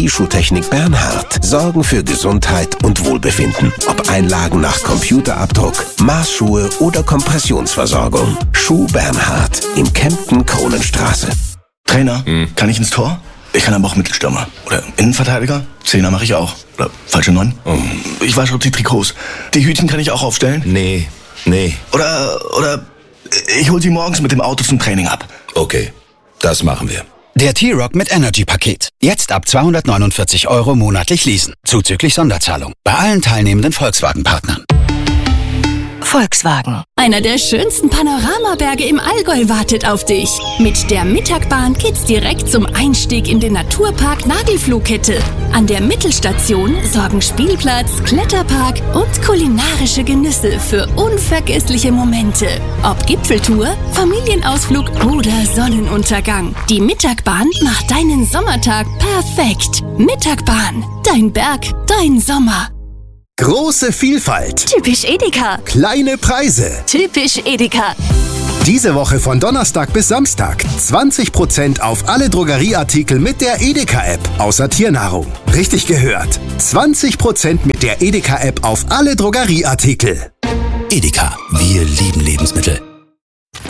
Skischuhtechnik Bernhard sorgen für Gesundheit und Wohlbefinden. Ob Einlagen nach Computerabdruck, Maßschuhe oder Kompressionsversorgung. Schuh Bernhard in Kempten-Kronenstraße. Trainer, kann ich ins Tor? Ich kann aber auch Mittelstürmer. Oder Innenverteidiger? Zehner mache ich auch. Oder falsche 9? Ich wasche auch die Trikots. Die Hütchen kann ich auch aufstellen? Nee. Oder ich hol sie morgens mit dem Auto zum Training ab. Okay, das machen wir. Der T-Rock mit Energy-Paket. Jetzt ab 249 € monatlich leasen. Zuzüglich Sonderzahlung. Bei allen teilnehmenden Volkswagen-Partnern. Volkswagen. Einer der schönsten Panoramaberge im Allgäu wartet auf dich. Mit der Mittagbahn geht's direkt zum Einstieg in den Naturpark Nagelfluhkette. An der Mittelstation sorgen Spielplatz, Kletterpark und kulinarische Genüsse für unvergessliche Momente. Ob Gipfeltour, Familienausflug oder Sonnenuntergang. Die Mittagbahn macht deinen Sommertag perfekt. Mittagbahn. Dein Berg, dein Sommer. Große Vielfalt. Typisch Edeka. Kleine Preise. Typisch Edeka. Diese Woche von Donnerstag bis Samstag 20% auf alle Drogerieartikel mit der Edeka-App, außer Tiernahrung. Richtig gehört. 20% mit der Edeka-App auf alle Drogerieartikel. Edeka. Wir lieben Lebensmittel.